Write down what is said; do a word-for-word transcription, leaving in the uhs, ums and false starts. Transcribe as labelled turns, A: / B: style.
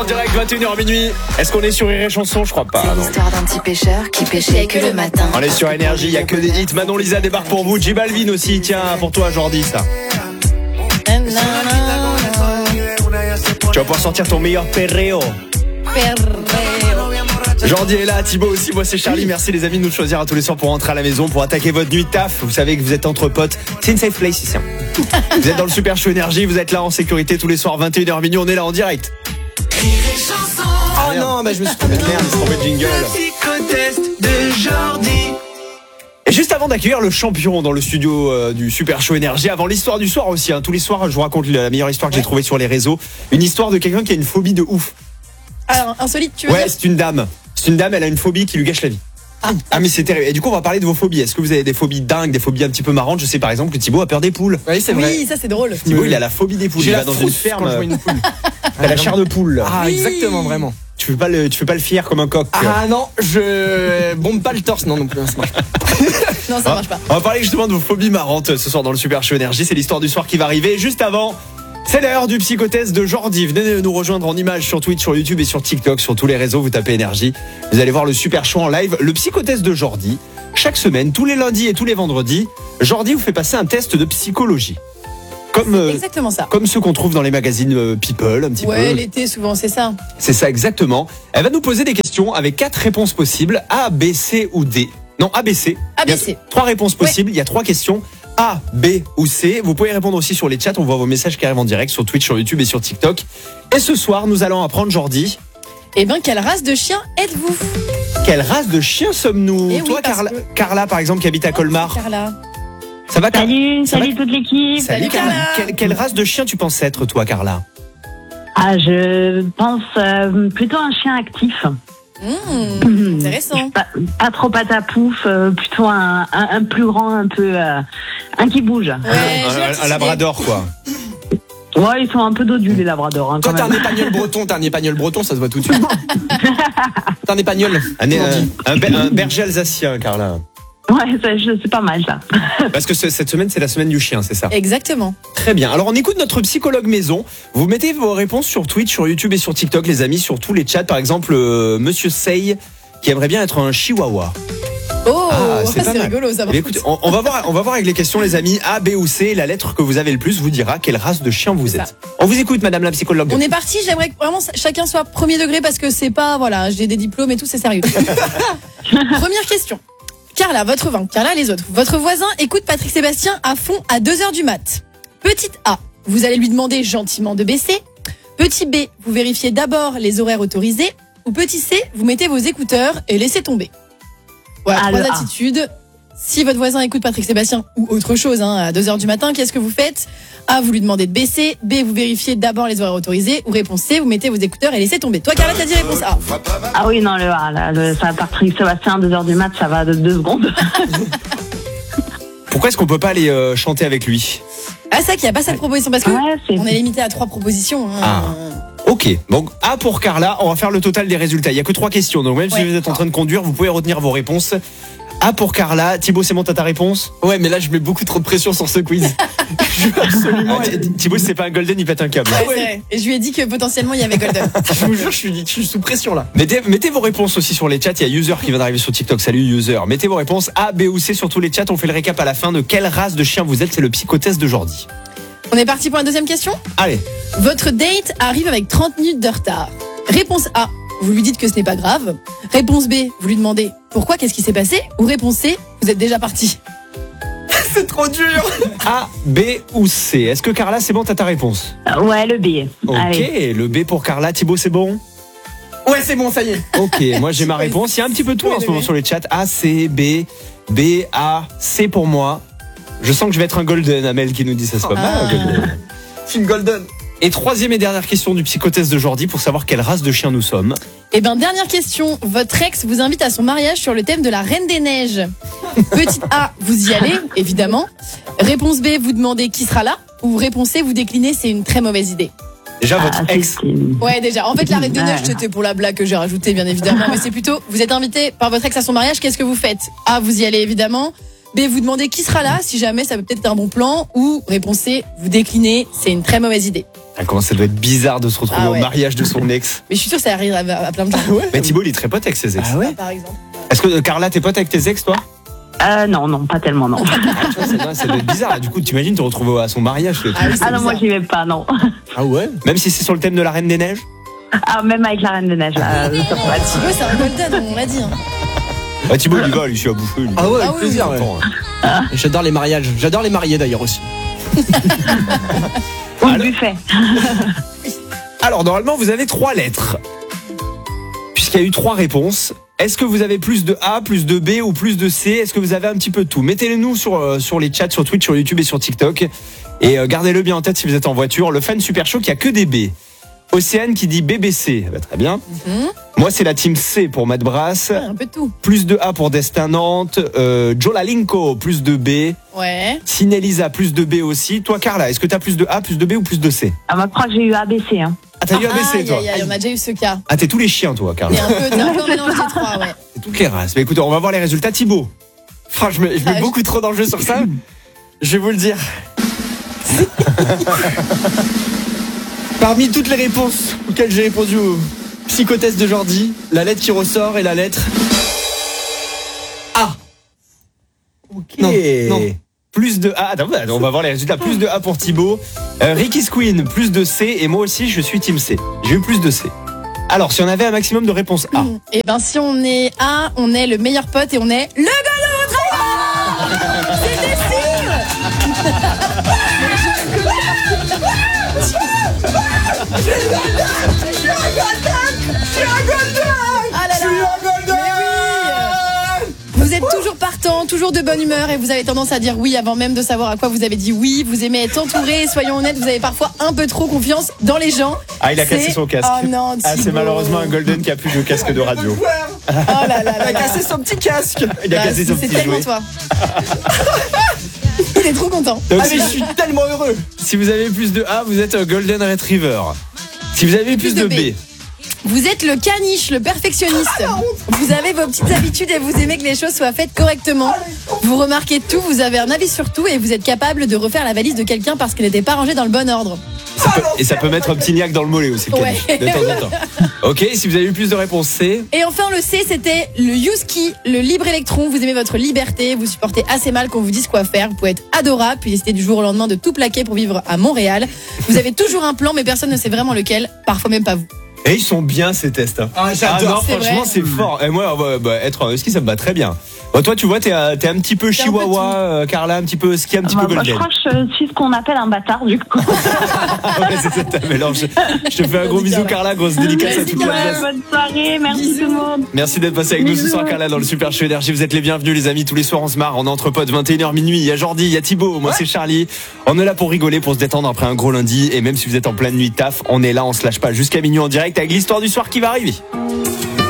A: En direct, vingt et une heures minuit. Est-ce qu'on est sur Rire et Chanson? Je crois pas.
B: C'est
A: non.
B: l'histoire d'un petit pêcheur qui pêchait que le matin.
A: On est sur Énergie, il y a que des hits. Manon Lisa débarque pour vous. J Balvin aussi, tiens, pour toi Jordi ça. Tu vas pouvoir sortir ton meilleur perreo. Jordi est là, Thibaut aussi, moi c'est Charlie. Merci les amis de nous choisir à tous les soirs pour rentrer à la maison, pour attaquer votre nuit de taf. Vous savez que vous êtes entre potes. C'est une safe place ici. Vous êtes dans le Super Show Énergie, vous êtes là en sécurité tous les soirs, vingt et une heures minuit, on est là en direct.
C: Oh non, bah je me suis trompé.
A: Merde, c'est tombé le jingle.
C: de Jordi.
A: Et juste avant d'accueillir le champion dans le studio euh, du Super Show Énergie, avant l'histoire du soir aussi, hein, tous les soirs je vous raconte la meilleure histoire que j'ai trouvée sur les réseaux. Une histoire de quelqu'un qui a une phobie de ouf.
D: Alors, insolite, tu veux
A: Ouais,
D: dire
A: c'est une dame. C'est une dame, elle a une phobie qui lui gâche la vie.
D: Ah.
A: Ah mais c'est terrible. Et du coup on va parler de vos phobies. Est-ce que vous avez des phobies dingues, des phobies un petit peu marrantes? Je sais par exemple que Thibaut a peur des poules.
C: Oui, c'est vrai.
D: Oui, ça c'est drôle.
A: Thibaut il a la phobie des poules.
C: J'ai
A: Il
C: la
A: va dans une
C: frousse
A: ferme.
C: quand je vois une poule.
A: T'as la chair de poule. là.
C: Ah,
D: Oui.
C: exactement, vraiment.
A: Tu fais pas le, tu fais pas le fier comme un coq.
C: Ah non, je bombe pas le torse, non, non plus, ça marche pas.
D: Non, ça
A: Ah,
D: marche pas.
A: On va parler justement de vos phobies marrantes ce soir dans le Super Show Énergie. C'est l'histoire du soir qui va arriver. Juste avant, c'est l'heure du psychotest de Jordi. Venez nous rejoindre en images sur Twitch, sur YouTube et sur TikTok, sur tous les réseaux. Vous tapez Énergie. Vous allez voir le Super Show en live. Le psychotest de Jordi. Chaque semaine, tous les lundis et tous les vendredis, Jordi vous fait passer un test de psychologie. Comme, euh,
D: Exactement ça.
A: comme ceux qu'on trouve dans les magazines euh, People, un petit
D: Ouais,
A: peu.
D: l'été, souvent, c'est ça.
A: C'est ça exactement. Elle va nous poser des questions avec quatre réponses possibles, A, B, C ou D. Non, A, B, C.
D: A, B,
A: Il y a
D: C.
A: Trois réponses possibles, il y a trois questions. A, B ou C. Vous pouvez répondre aussi sur les chats, on voit vos messages qui arrivent en direct sur Twitch, sur YouTube et sur TikTok. Et ce soir, nous allons apprendre, Jordi,
D: Eh ben, quelle race de chien êtes-vous?
A: quelle race de chien sommes-nous?
D: Eh oui,
A: Toi,
D: parce
A: Carla,
D: que-
A: Carla, par exemple, qui habite à Colmar.
D: Carla.
A: Ça va, Car-
E: Salut,
A: Ça
E: salut
A: va
E: toute l'équipe.
A: Salut,
D: Salut,
A: Carla.
D: Carla.
A: Quelle, quelle race de chien tu penses être, toi, Carla?
E: Ah, je pense euh, plutôt un chien actif.
D: Mmh, intéressant.
E: Pas, pas trop patapouf, euh, plutôt un, un, un plus grand, un peu, euh, un qui bouge.
D: Ouais, j'ai la
A: un,
D: petite
A: un labrador, quoi.
E: Ouais, ils sont un peu dodus les labradors. Hein,
C: Toi,
E: quand
C: t'es un
E: même.
C: épagnol breton, t'es un épagnol breton, ça se voit tout de suite. T'es un épagnol.
A: Un, un, un, ber- un berger alsacien, Carla.
E: Ouais, ça, je- c'est pas mal ça.
A: Parce que ce- cette semaine, c'est la semaine du chien, c'est ça?
D: Exactement.
A: Très bien. Alors, on écoute notre psychologue maison. Vous mettez vos réponses sur Twitch, sur YouTube et sur TikTok, les amis, sur tous les chats. Par exemple, euh, Monsieur Sey, qui aimerait bien être un chihuahua.
D: Oh,
A: Ah, c'est
D: ça,
A: pas
D: c'est
A: mal.
D: rigolo, ça va.
A: Eh bien, écoutez, on, on va voir, on va voir avec les questions, les amis. A, B ou C, la lettre que vous avez le plus vous dira quelle race de chien vous
D: C'est
A: êtes.
D: ça.
A: On vous écoute, Madame la psychologue.
D: On est parti, j'aimerais que vraiment chacun soit premier degré parce que c'est pas, voilà, j'ai des diplômes et tout, c'est sérieux. Première question. Carla, votre vin. Carla, les autres. Votre voisin écoute Patrick Sébastien à fond à deux heures du mat. Petite A, vous allez lui demander gentiment de baisser. Petit B, vous vérifiez d'abord les horaires autorisés. Ou petit C, vous mettez vos écouteurs et laissez tomber. Voilà,
E: Ah,
D: trois
E: le A.
D: attitudes. Si votre voisin écoute Patrick Sébastien ou autre chose hein, à deux heures du matin, qu'est-ce que vous faites? A, vous lui demandez de baisser. B, vous vérifiez d'abord les horaires autorisés. Ou réponse C, vous mettez vos écouteurs et laissez tomber. Toi, Carla, t'as dit réponse A.
E: Ah oui, non, le A, là, le, ça, Patrick Sébastien, deux heures du mat, ça va de deux secondes.
A: Pourquoi est-ce qu'on peut pas aller euh, chanter avec lui?
D: Ah, c'est ça qu'il n'y a pas cette proposition parce que
E: Ouais, c'est-
D: on est limité à trois propositions. hein.
A: Ah. Ok, donc A pour Carla, on va faire le total des résultats. Il y a que trois questions, donc même si
D: Ouais.
A: vous êtes en train de conduire, vous pouvez retenir vos réponses. A pour Carla, Thibaut, c'est bon, t'as ta réponse?
C: Ouais, mais là, je mets beaucoup trop de pression sur ce quiz. Je veux absolument.
A: Ah, Thi- Thibaut, c'est pas un golden, il pète un câble.
D: Ouais, c'est vrai. Et je lui ai dit que potentiellement il y avait Golden.
C: Je vous jure, je suis, je suis sous pression là.
A: Mettez, mettez vos réponses aussi sur les chats. Il y a User qui vient d'arriver sur TikTok. Salut User. Mettez vos réponses A, B ou C sur tous les chats. On fait le récap à la fin de quelle race de chien vous êtes. C'est le psychotest de Jordi.
D: On est parti pour la deuxième question.
A: Allez.
D: Votre date arrive avec trente minutes de retard. Réponse A, vous lui dites que ce n'est pas grave. Réponse B, vous lui demandez pourquoi, qu'est-ce qui s'est passé. Ou réponse C, vous êtes déjà parti.
C: C'est trop dur.
A: A, B ou C. Est-ce que Carla, c'est bon, t'as ta réponse?
E: Ouais, le B.
A: Ok,
E: Allez.
A: le B pour Carla. Thibaut, c'est bon?
C: Ouais, c'est bon, ça y est.
A: Ok, moi j'ai ma réponse. Il y a un petit peu de tout
D: Oui,
A: en ce
D: oui,
A: moment
D: oui.
A: sur les chats. A, C, B, B, A, C pour moi. Je sens que je vais être un golden, Amel qui nous dit ça se passe pas
D: Ah.
A: un golden.
C: C'est une golden.
A: Et troisième et dernière question du psychotest de Jordi pour savoir quelle race de chien nous sommes.
D: Eh ben, dernière question. Votre ex vous invite à son mariage sur le thème de la Reine des Neiges. Petite A, vous y allez, évidemment. Réponse B, vous demandez qui sera là. Ou réponse C, vous déclinez, c'est une très mauvaise idée.
A: Déjà,
E: Ah,
A: votre
E: c'est-
A: ex.
E: c'est-
D: Ouais, déjà. En fait, la Reine des
E: Ouais.
D: Neiges, c'était pour la blague que j'ai rajoutée, bien évidemment. Mais c'est plutôt, vous êtes invité par votre ex à son mariage, qu'est-ce que vous faites? A, vous y allez, évidemment. B, vous demandez qui sera là, si jamais ça peut peut-être être un bon plan. Ou réponse C, vous déclinez, c'est une très mauvaise idée.
A: Ah, comment ça doit être bizarre de se retrouver
D: Ah ouais.
A: au mariage de son ex.
D: Mais je suis sûre que ça arrive à, à plein de gens.
A: Mais Thibaut, il est très pote avec ses ex.
C: Ah ouais.
D: Par exemple.
A: Est-ce que euh, Carla, t'es pote avec tes ex, toi?
E: Euh, non, non, pas tellement, non.
A: Ah, tu vois, ça, doit, ça doit être bizarre. Du coup, t'imagines te retrouver à son mariage.
D: Ah oui, c'est
E: Ah non, moi,
D: bizarre.
E: j'y vais pas, non.
C: Ah ouais.
A: Même si c'est sur le thème de la Reine des Neiges.
E: Ah, même avec la Reine des Neiges, là. euh, ça pourrait être-
D: Thibaut, c'est un golden, on l'a dit. Hein.
A: Ah, Thibaut, il y va, lui, je suis à bouffer. lui.
C: Ah ouais,
D: Ah
C: avec
D: oui,
C: plaisir.
D: oui.
C: ouais.
A: Attends, hein.
C: J'adore les mariages. J'adore les mariés d'ailleurs aussi.
E: Au
A: Alors-
E: buffet.
A: Alors, normalement, vous avez trois lettres. Puisqu'il y a eu trois réponses. Est-ce que vous avez plus de A, plus de B ou plus de C? Est-ce que vous avez un petit peu de tout? Mettez-les nous sur, euh, sur les chats, sur Twitch, sur YouTube et sur TikTok. Et euh, gardez-le bien en tête si vous êtes en voiture. Le fan super chaud qui a que des B. Océane qui dit B B C. Bah, très bien.
D: Mhm.
A: Moi, c'est la team C pour Matt Brass.
D: Ouais, un peu de tout.
A: Plus de A pour Destin Nantes. Euh, Jolalinko, plus de B.
D: Ouais.
A: Sinelisa, plus de B aussi. Toi, Carla, est-ce que tu as plus de A, plus de B ou plus de C?
E: Ah, moi, je crois que j'ai eu A B C, hein.
A: Ah, t'as eu A B C,
D: Aïe,
A: toi?
D: aïe, aïe, on a déjà eu ce cas.
A: Ah, t'es tous les chiens, toi, Carla.
D: T'es un peu, t'es un peu un mélange des trois, ouais.
A: C'est toutes les races. Mais écoutez, on va voir les résultats. Thibaut. Enfin, je mets, je mets
D: Ah, je-
A: beaucoup trop d'enjeux sur ça. Je vais vous le dire. Parmi toutes les réponses auxquelles j'ai répondu au psychotest de Jordi, la lettre qui ressort est la lettre A.
C: Ok.
A: Non, non. Plus de A. Attends, on va voir les résultats. Plus de A pour Thibaut. Euh, Ricky's Queen, plus de C. Et moi aussi, je suis team C. J'ai eu plus de C. Alors, si on avait un maximum de réponses A.
D: Et ben si on est A, on est le meilleur pote et on est le golden retriever. C'était sûr. Ah là là. Mais oui. Vous êtes toujours partant, toujours de bonne humeur et vous avez tendance à dire oui avant même de savoir à quoi vous avez dit oui. Vous aimez être entouré et soyons honnêtes, vous avez parfois un peu trop confiance dans les gens.
A: Ah, il a
D: C'est-
A: cassé son casque.
D: Oh non,
A: Ah, c'est
D: Thibaut.
A: malheureusement un Golden qui a plus de casque de radio.
D: Oh là là là
C: Il a
D: là.
C: cassé son petit casque.
A: Il a
D: Bah,
A: cassé son
D: c'est
A: petit
D: tellement
A: jouet.
D: toi. Il est trop content.
A: Donc,
C: Ah
A: si,
C: mais je suis tellement heureux.
A: si vous avez plus de A, vous êtes un Golden Retriever. Si vous avez plus,
D: Plus de
A: de
D: B.
A: B.
D: Vous êtes le caniche, le perfectionniste. Vous avez vos petites habitudes et vous aimez que les choses soient faites correctement. Vous remarquez tout, vous avez un avis sur tout et vous êtes capable de refaire la valise de quelqu'un parce qu'elle n'était pas rangée dans le bon ordre.
A: Ça peut- et ça peut mettre un petit niaque dans le mollet aussi, le
D: Ouais.
A: caniche, de temps en temps. Ok, si vous avez eu plus de réponses C.
D: Et enfin, le C, c'était le Yuski, le libre électron. Vous aimez votre liberté, vous supportez assez mal qu'on vous dise quoi faire. Vous pouvez être adorable, puis décider du jour au lendemain de tout plaquer pour vivre à Montréal. Vous avez toujours un plan, mais personne ne sait vraiment lequel, parfois même pas vous.
A: Et ils sont bien ces tests. Hein.
C: Ah,
A: Ah
C: j'adore.
A: non,
D: C'est
A: franchement,
D: vrai.
A: c'est fort. Et moi, bah, bah, être un husky, ça me va très bien. Bah, toi, tu vois, t'es, euh, t'es un petit peu
D: T'es un peu
A: chihuahua, euh, Carla, un petit peu husky, un petit
E: Bah,
A: peu
E: moi, je
A: golden.
E: crois que je suis ce qu'on appelle un bâtard, du coup.
A: Ouais, c'est ça, t'as mélange. Je te fais un gros bisou, Carla, grosse dédicace à
D: Merci,
A: toute
D: Carla.
A: la
E: Ouais,
A: classe.
E: bonne soirée, merci
D: Bisous.
E: tout le monde.
A: Merci d'être passé avec nous ce
E: Bisous.
A: soir, Carla, dans le Super Show Énergie. Vous êtes les bienvenus, les amis. Tous les soirs, on se marre. On est entre potes, vingt et une heures minuit. Il y a Jordi, il y a Thibaut. Moi, c'est Charlie. On est là pour rigoler, pour se détendre après un gros lundi. Et même si vous êtes en pleine nuit taf, on est là, on se lâche pas jusqu'à minuit en direct avec l'histoire du soir qui va arriver.